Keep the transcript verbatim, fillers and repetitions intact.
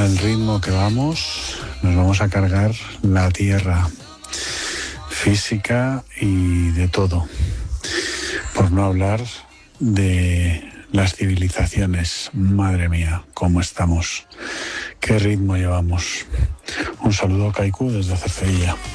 al ritmo que vamos, nos vamos a cargar la tierra física y de todo. Por no hablar de las civilizaciones. Madre mía, cómo estamos. Qué ritmo llevamos. Un saludo, Kaiku, desde Cercedilla.